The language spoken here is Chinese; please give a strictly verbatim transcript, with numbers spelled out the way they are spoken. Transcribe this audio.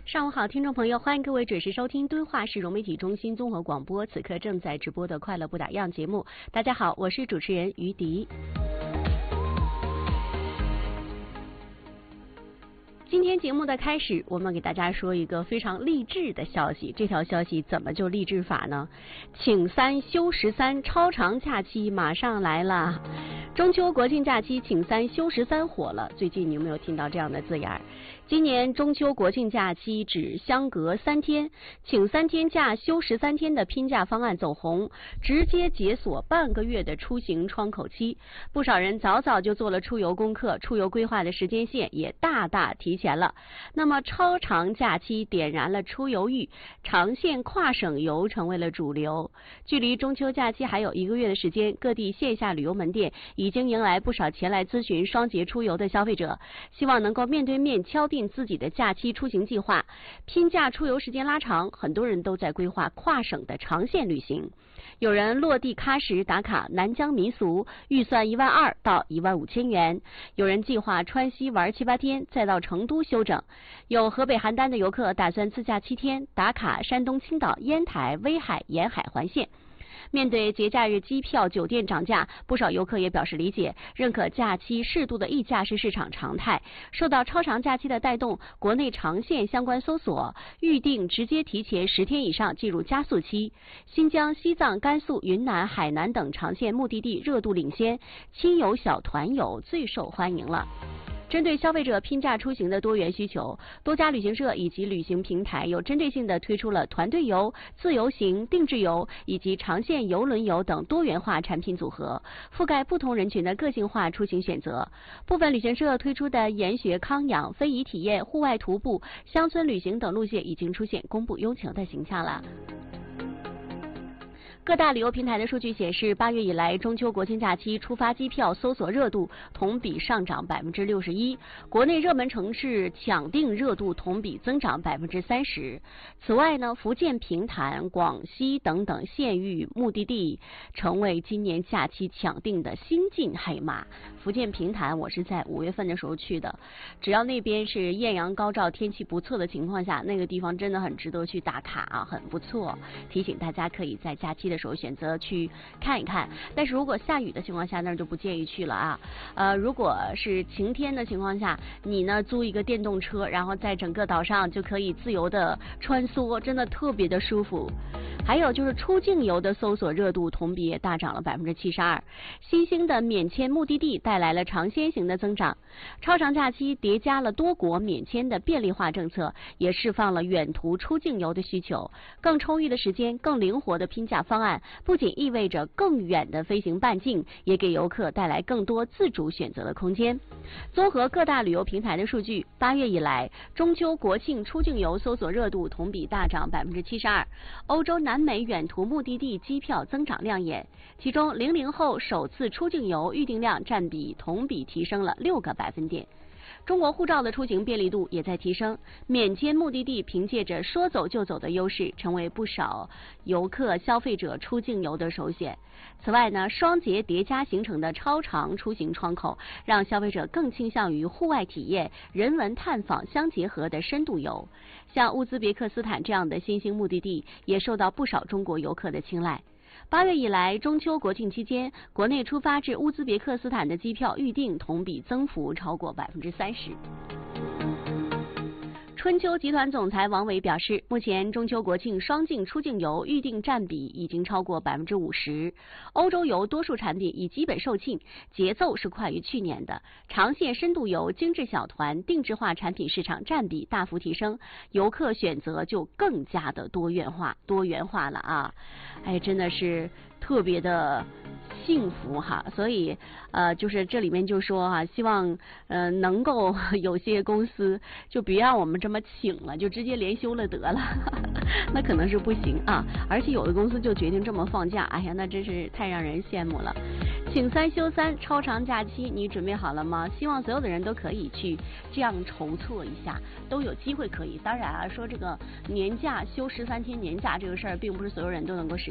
上午好，听众朋友，欢迎各位准时收听敦化市融媒体中心综合广播，此刻正在直播的快乐不打烊节目。大家好，我是主持人于迪。今天节目的开始，我们给大家说一个非常励志的消息。这条消息怎么就励志法呢？请三休十三，超长假期马上来了。中秋国庆假期请三休十三火了，最近你有没有听到这样的字眼？今年中秋国庆假期只相隔三天，请三天假休十三天的拼假方案走红，直接解锁半个月的出行窗口期。不少人早早就做了出游功课，出游规划的时间线也大大提前了。那么超长假期点燃了出游欲，长线跨省游成为了主流。距离中秋假期还有一个月的时间，各地线下旅游门店已经迎来不少前来咨询双节出游的消费者，希望能够面对面敲定自己的假期出行计划。拼假出游时间拉长，很多人都在规划跨省的长线旅行。有人落地喀什打卡南疆民俗，预算一万二到一万五千元；有人计划川西玩七八天，再到成都休整；有河北邯郸的游客打算自驾七天，打卡山东青岛、烟台、威海沿海环线。面对节假日机票、酒店涨价，不少游客也表示理解，认可假期适度的溢价是市场常态。受到超长假期的带动，国内长线相关搜索预定直接提前十天以上进入加速期。新疆、西藏、甘肃、云南、海南等长线目的地热度领先，亲友小团游最受欢迎了。针对消费者拼假出行的多元需求，多家旅行社以及旅行平台有针对性地推出了团队游、自由行、定制游以及长线邮轮游等多元化产品组合，覆盖不同人群的个性化出行选择。部分旅行社推出的研学、康养、非遗体验、户外徒步、乡村旅行等路线已经出现供不应求的形象了。各大旅游平台的数据显示，八月以来，中秋国庆假期出发机票搜索热度同比上涨百分之六十一，国内热门城市抢订热度同比增长百分之三十。此外呢，福建平潭、广西等等县域目的地成为今年假期抢订的新晋黑马。福建平潭，我是在五月份的时候去的，只要那边是艳阳高照、天气不错的情况下，那个地方真的很值得去打卡啊，很不错。提醒大家可以在假期的时候选择去看一看，但是如果下雨的情况下，那就不建议去了啊。呃，如果是晴天的情况下，你呢租一个电动车，然后在整个岛上就可以自由的穿梭，真的特别的舒服。还有就是出境游的搜索热度同比也大涨了百分之七十二，新兴的免签目的地带来了尝鲜型的增长。超长假期叠加了多国免签的便利化政策，也释放了远途出境游的需求。更充裕的时间、更灵活的拼假方案，不仅意味着更远的飞行半径，也给游客带来更多自主选择的空间。综合各大旅游平台的数据，八月以来，中秋国庆出境游搜索热度同比大涨百分之七十二。欧洲、南美远途目的地机票增长亮眼，其中零零后首次出境游预订量占比同比提升了六个百分点。中国护照的出行便利度也在提升，免签目的地凭借着说走就走的优势，成为不少游客消费者出境游的首选。此外呢，双节叠加形成的超长出行窗口，让消费者更倾向于户外体验、人文探访相结合的深度游。像乌兹别克斯坦这样的新兴目的地，也受到不少中国游客的青睐。八月以来，中秋国庆期间，国内出发至乌兹别克斯坦的机票预订同比增幅超过百分之三十。春秋集团总裁王伟表示，目前中秋国庆双境出境游预订占比已经超过百分之五十，欧洲游多数产品已基本售罄，节奏是快于去年的。长线深度游、精致小团、定制化产品市场占比大幅提升，游客选择就更加的多元化、多元化了啊！哎，真的是特别的幸福哈，所以呃，就是这里面就说哈、啊，希望呃能够有些公司就别让我们这么请了，就直接连休了得了，那可能是不行啊。而且有的公司就决定这么放假，哎呀，那真是太让人羡慕了。请三休三，超长假期你准备好了吗？希望所有的人都可以去这样筹措一下，都有机会可以。当然啊，说这个年假休十三天年假这个事儿，并不是所有人都能够实现。